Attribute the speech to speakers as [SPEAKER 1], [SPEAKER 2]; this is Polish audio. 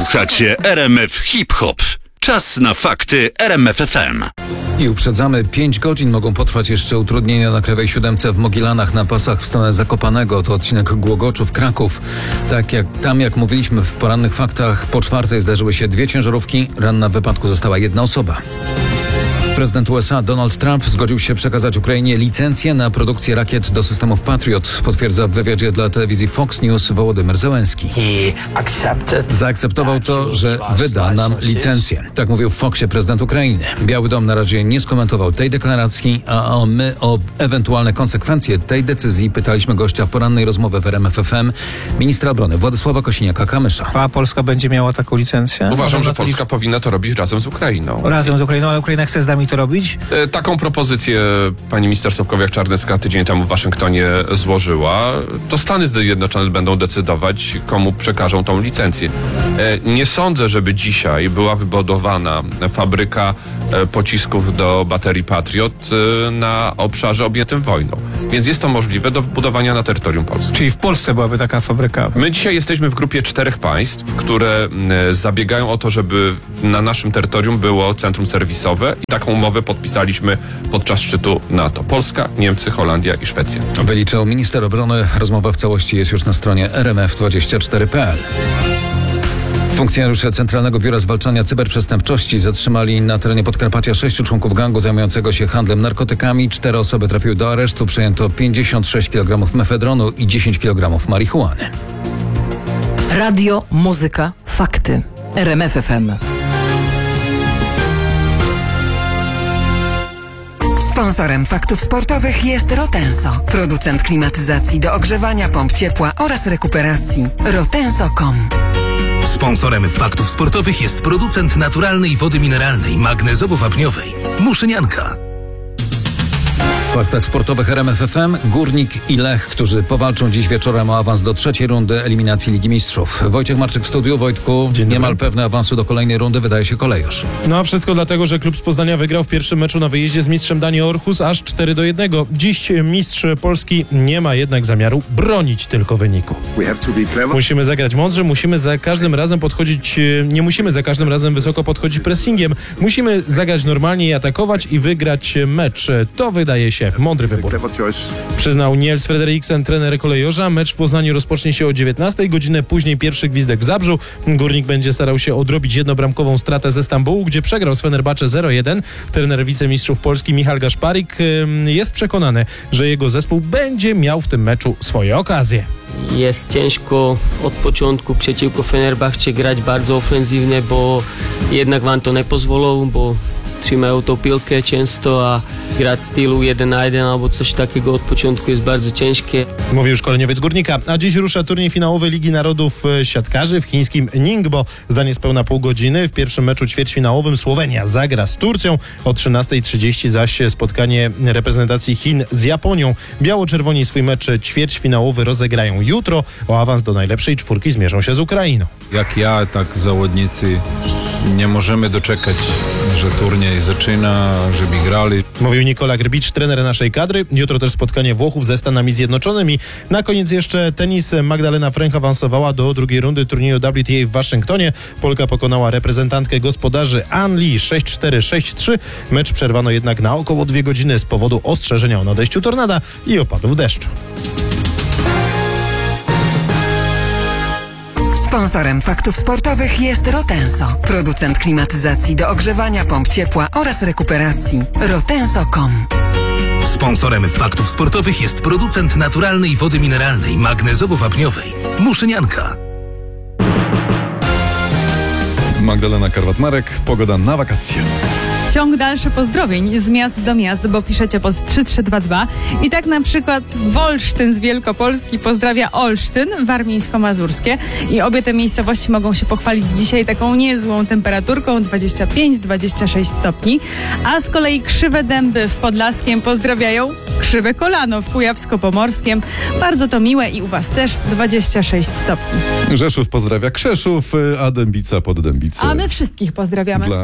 [SPEAKER 1] Słuchacie RMF Hip Hop. Czas na fakty RMF FM.
[SPEAKER 2] I uprzedzamy, 5 godzin mogą potrwać jeszcze utrudnienia na Krajowej 7 w Mogilanach na pasach w stronę Zakopanego. To odcinek Głogoczów-Kraków. Jak mówiliśmy w porannych faktach, po czwartej zdarzyły się 2 ciężarówki. Ranna w wypadku została 1 osoba. Prezydent USA Donald Trump zgodził się przekazać Ukrainie licencję na produkcję rakiet do systemów Patriot, potwierdza w wywiadzie dla telewizji Fox News Wołodymyr Zełenski. Zaakceptował to, że wyda nam licencję. Tak mówił w Foxie prezydent Ukrainy. Biały Dom na razie nie skomentował tej deklaracji, a my o ewentualne konsekwencje tej decyzji pytaliśmy gościa porannej rozmowy w RMF FM, ministra obrony Władysława Kosiniaka-Kamysza.
[SPEAKER 3] A Polska będzie miała taką licencję?
[SPEAKER 4] Uważam, że Polska powinna to robić razem z Ukrainą.
[SPEAKER 3] Razem z Ukrainą, ale Ukraina chce z nami to robić?
[SPEAKER 4] Taką propozycję pani minister Sobkowiak-Czarnecka tydzień temu w Waszyngtonie złożyła. To Stany Zjednoczone będą decydować, komu przekażą tą licencję. Nie sądzę, żeby dzisiaj była wybudowana fabryka pocisków do baterii Patriot na obszarze objętym wojną. Więc jest to możliwe do budowania na terytorium Polski.
[SPEAKER 3] Czyli w Polsce byłaby taka fabryka?
[SPEAKER 4] My dzisiaj jesteśmy w grupie 4 państw, które zabiegają o to, żeby na naszym terytorium było centrum serwisowe i taką umowę podpisaliśmy podczas szczytu NATO. Polska, Niemcy, Holandia i Szwecja.
[SPEAKER 2] Wyliczył minister obrony. Rozmowa w całości jest już na stronie rmf24.pl. Funkcjonariusze Centralnego Biura Zwalczania Cyberprzestępczości zatrzymali na terenie Podkarpacia 6 członków gangu zajmującego się handlem narkotykami. 4 osoby trafiły do aresztu. Przejęto 56 kg mefedronu i 10 kg marihuany.
[SPEAKER 5] Radio, muzyka, fakty. RMF FM.
[SPEAKER 6] Sponsorem faktów sportowych jest Rotenso, producent klimatyzacji do ogrzewania, pomp ciepła oraz rekuperacji. Rotenso.com.
[SPEAKER 7] Sponsorem faktów sportowych jest producent naturalnej wody mineralnej magnezowo-wapniowej Muszynianka.
[SPEAKER 2] W faktach sportowych RMF FM Górnik i Lech, którzy powalczą dziś wieczorem o awans do 3. rundy eliminacji Ligi Mistrzów. Wojciech Marczyk w studiu. Wojtku, niemal pewne awansu do kolejnej rundy wydaje się Kolejorz.
[SPEAKER 8] No a wszystko dlatego, że klub z Poznania wygrał w pierwszym meczu na wyjeździe z mistrzem Danii Aarhus aż 4-1. Dziś mistrz Polski nie ma jednak zamiaru bronić tylko wyniku. Musimy zagrać mądrze, nie musimy za każdym razem wysoko podchodzić pressingiem. Musimy zagrać normalnie i atakować i wygrać mecz. To wydaje się mądry wybór, przyznał Niels Frederiksen, trener Kolejorza. Mecz w Poznaniu rozpocznie się o 19:00, godzinę później pierwszy gwizdek w Zabrzu. Górnik będzie starał się odrobić jednobramkową stratę ze Stambułu, gdzie przegrał z Fenerbahce 0-1. Trener wicemistrzów Polski Michal Gaszparik jest przekonany, że jego zespół będzie miał w tym meczu swoje okazje.
[SPEAKER 9] Jest ciężko od początku przeciwko Fenerbahce grać bardzo ofensywnie, bo jednak wam to nie pozwolą, bo trzymają tą piłkę często, a grać w stylu 1-1 albo coś takiego od początku jest bardzo ciężkie.
[SPEAKER 8] Mówił szkoleniowiec Górnika. A dziś rusza turniej finałowy Ligi Narodów Siatkarzy w chińskim Ningbo. Za niespełna pół godziny w pierwszym meczu ćwierćfinałowym Słowenia zagra z Turcją. O 13:30 zaś spotkanie reprezentacji Chin z Japonią. Biało-czerwoni swój mecz ćwierćfinałowy rozegrają jutro. O awans do najlepszej 4 zmierzą się z Ukrainą.
[SPEAKER 10] Jak ja, tak zawodnicy nie możemy doczekać, że turniej zaczyna, żeby grali.
[SPEAKER 8] Mówił Nikola Grbicz, trener naszej kadry. Jutro też spotkanie Włochów ze Stanami Zjednoczonymi. Na koniec jeszcze tenis. Magdalena Fręch awansowała do drugiej rundy turnieju WTA w Waszyngtonie. Polka pokonała reprezentantkę gospodarzy Ann Lee 6-4, 6-3. Mecz przerwano jednak na około 2 godziny z powodu ostrzeżenia o nadejściu tornada i opadów deszczu.
[SPEAKER 6] Sponsorem faktów sportowych jest Rotenso, producent klimatyzacji do ogrzewania, pomp ciepła oraz rekuperacji. Rotenso.com.
[SPEAKER 7] Sponsorem faktów sportowych jest producent naturalnej wody mineralnej magnezowo-wapniowej Muszynianka.
[SPEAKER 2] Magdalena Karwat-Marek, pogoda na wakacje.
[SPEAKER 11] Ciąg dalszy pozdrowień z miast do miast, bo piszecie pod 3322. I tak na przykład Wolsztyn z Wielkopolski pozdrawia Olsztyn, warmińsko-mazurskie. I obie te miejscowości mogą się pochwalić dzisiaj taką niezłą temperaturką 25-26 stopni. A z kolei Krzywe Dęby w Podlaskiem pozdrawiają Krzywe Kolano w Kujawsko-Pomorskiem. Bardzo to miłe i u was też 26 stopni.
[SPEAKER 12] Rzeszów pozdrawia Krzeszów, a Dębica pod Dębicę.
[SPEAKER 11] A my wszystkich pozdrawiamy.